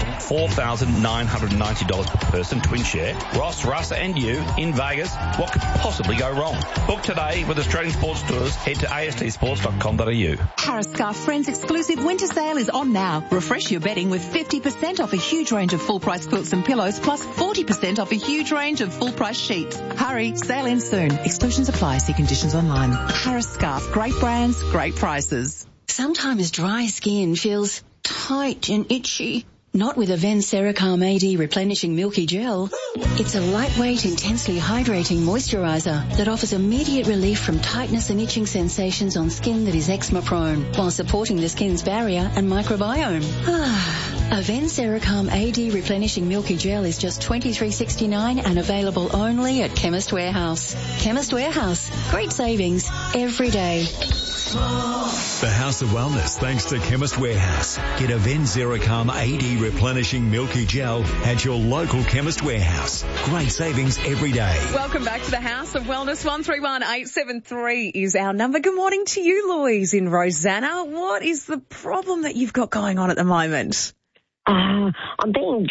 $4,990 per person, twin share. Ross, Russ and you in Vegas. What could possibly go wrong? Book today with Australian Sports Tours. Head to astsports.com.au. Harris Scarf Friends exclusive winter sale is on now. Refresh your bedding with 50% off a huge range of full-price quilts and pillows, plus 40% off a huge range of full-price sheets. Hurry, sale ends soon. Exclusions apply. See conditions online. Harris Scarf, great brands, great prices. Sometimes dry skin feels tight and itchy. Not with Aven Xerocalm AD Replenishing Milky Gel. It's a lightweight, intensely hydrating moisturiser that offers immediate relief from tightness and itching sensations on skin that is eczema prone, while supporting the skin's barrier and microbiome. Aven Sericom AD replenishing milky gel is just $23.69 and available only at Chemist Warehouse. Chemist Warehouse. Great savings every day. The House of Wellness, thanks to Chemist Warehouse. Get Aven Sericom AD replenishing milky gel at your local Chemist Warehouse. Great savings every day. Welcome back to the House of Wellness. 131873 is our number. Good morning to you, Louise in Rosanna. What is the problem that you've got going on at the moment? I'm being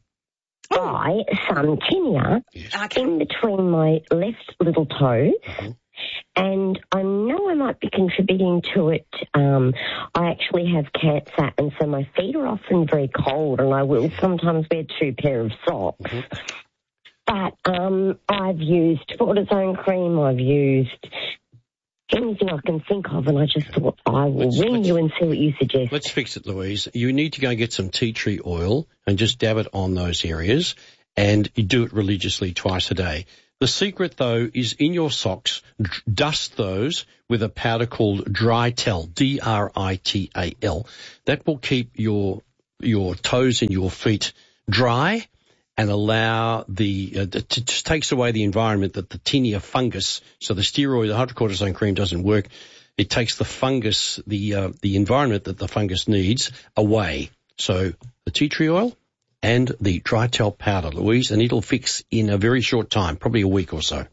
by some tinea in between my left little toe. And I know I might be contributing to it. I actually have cancer, and so my feet are often very cold, and I will sometimes wear 2 pairs of socks. But I've used cortisone cream, I've used anything I can think of, and I just thought I will ring you and see what you suggest. Let's fix it, Louise. You need to go and get some tea tree oil and just dab it on those areas, and you do it religiously twice a day. The secret, though, is in your socks, dust those with a powder called Drytal, D-R-I-T-A-L. That will keep your toes and your feet dry and allow it just takes away the environment that the tinea fungus, so the steroid, the hydrocortisone cream doesn't work. It takes the fungus, the environment that the fungus needs away. So the tea tree oil and the Drytal powder, Louise, and it'll fix in a very short time, probably a week or so.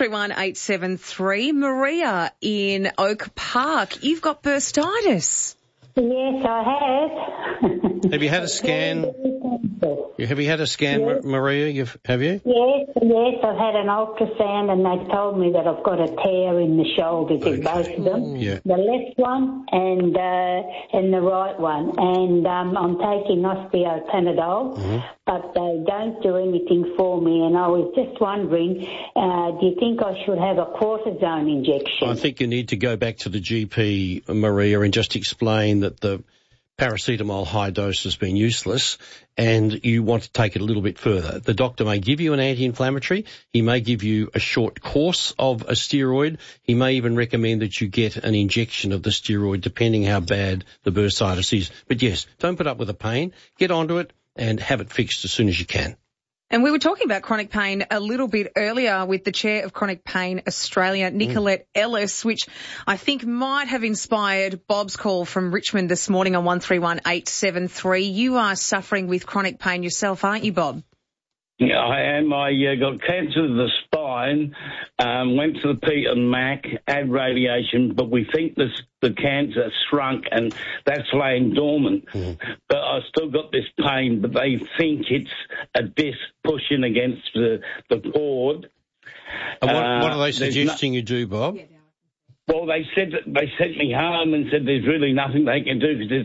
131873, Maria in Oak Park. You've got bursitis. Yes, I have. Have you had a scan? Have you had a scan, yes. Maria? Have you? Yes, I've had an ultrasound, and they told me that I've got a tear in the shoulders in both of them, the left one and the right one. And I'm taking osteopanadol, but they don't do anything for me. And I was just wondering, do you think I should have a cortisone injection? I think you need to go back to the GP, Maria, and just explain that the paracetamol high dose has been useless and you want to take it a little bit further. The doctor may give you an anti-inflammatory. He may give you a short course of a steroid. He may even recommend that you get an injection of the steroid depending how bad the bursitis is. But yes, don't put up with the pain. Get onto it and have it fixed as soon as you can. And we were talking about chronic pain a little bit earlier with the chair of Chronic Pain Australia, Nicolette Ellis, which I think might have inspired Bob's call from Richmond this morning on 131873. You are suffering with chronic pain yourself, aren't you, Bob? Yeah, I am. I got cancer of the spine, went to the Pete and Mac, had radiation, but we think the cancer shrunk and that's laying dormant. But I still got this pain, but they think it's a disc pushing against the cord. And what are they suggesting you do, Bob? Well, they said that they sent me home and said there's really nothing they can do because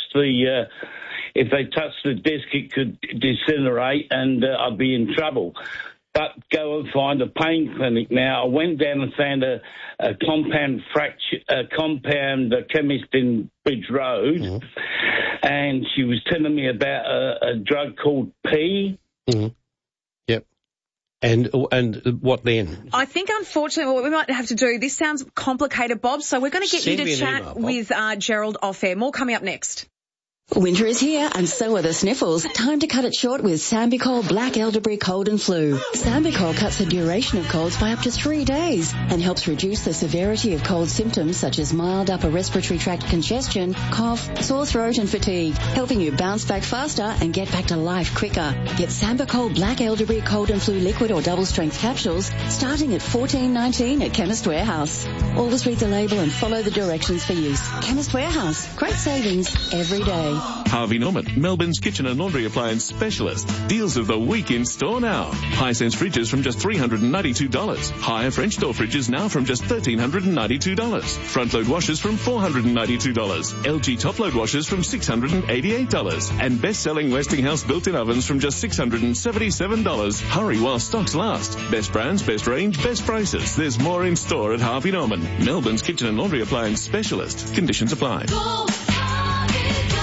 if they touch the disc, it could disintegrate and I'd be in trouble. But go and find a pain clinic. Now, I went down and found a compound chemist in Bridge Road, and she was telling me about a drug called P. Yep. And what then? I think, unfortunately, what we might have to do, this sounds complicated, Bob, so we're going to get you to chat with Gerald off air. More coming up next. Winter is here and so are the sniffles. Time to cut it short with Sambicol Black Elderberry Cold and Flu. Sambicol cuts the duration of colds by up to 3 days and helps reduce the severity of cold symptoms such as mild upper respiratory tract congestion, cough, sore throat and fatigue, helping you bounce back faster and get back to life quicker. Get Sambicol Black Elderberry Cold and Flu liquid or double strength capsules starting at $14.19 at Chemist Warehouse. Always read the label and follow the directions for use. Chemist Warehouse. Great savings every day. Harvey Norman, Melbourne's kitchen and laundry appliance specialist. Deals of the week in store now. Hisense fridges from just $392. Higher French door fridges now from just $1,392. Front load washers from $492. LG top load washers from $688. And best-selling Westinghouse built-in ovens from just $677. Hurry while stocks last. Best brands, best range, best prices. There's more in store at Harvey Norman, Melbourne's kitchen and laundry appliance specialist. Conditions apply.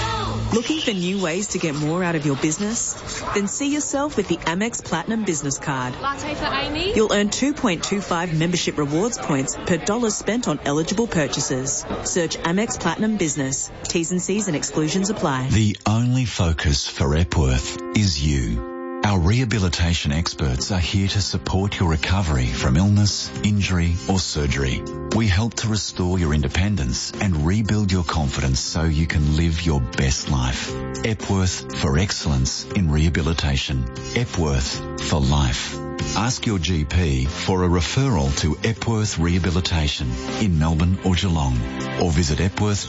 Looking for new ways to get more out of your business? Then see yourself with the Amex Platinum Business Card. Latte for Amy. You'll earn 2.25 membership rewards points per dollar spent on eligible purchases. Search Amex Platinum Business. T's and C's and exclusions apply. The only focus for Epworth is you. Our rehabilitation experts are here to support your recovery from illness, injury or surgery. We help to restore your independence and rebuild your confidence so you can live your best life. Epworth for excellence in rehabilitation. Epworth for life. Ask your GP for a referral to Epworth Rehabilitation in Melbourne or Geelong, or visit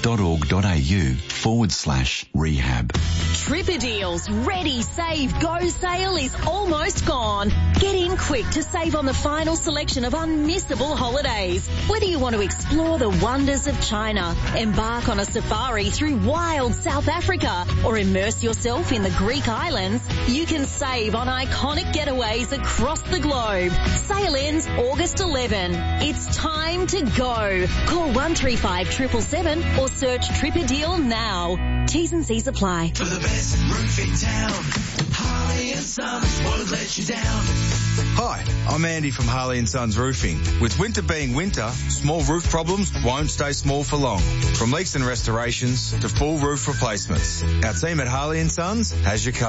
epworth.org.au/rehab. Tripper Deals Ready, Save, Go sale is almost gone. Get in quick to save on the final selection of unmissable holidays. Whether you want to explore the wonders of China, embark on a safari through wild South Africa, or immerse yourself in the Greek islands, you can save on iconic getaways across the globe. Sale ends August 11. It's time to go. Call 135 777 or search Tripper Deal now. T's and C's apply. For the best roof in town, Harley & Sons won't let you down. Hi, I'm Andy from Harley & Sons Roofing. With winter being winter, small roof problems won't stay small for long. From leaks and restorations to full roof replacements, our team at Harley & Sons has your covered.